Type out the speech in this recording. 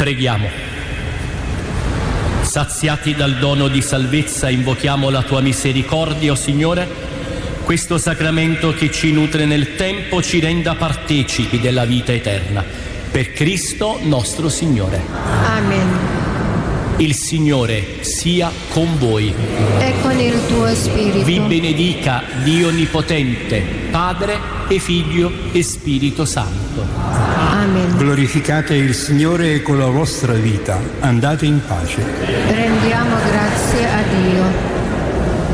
Preghiamo. Saziati dal dono di salvezza, invochiamo la tua misericordia, o Signore. Questo sacramento che ci nutre nel tempo ci renda partecipi della vita eterna. Per Cristo nostro Signore. Amen. Il Signore sia con voi. E con il tuo spirito. Vi benedica Dio Onnipotente, Padre e Figlio e Spirito Santo. Amen. Glorificate il Signore con la vostra vita. Andate in pace. Rendiamo grazie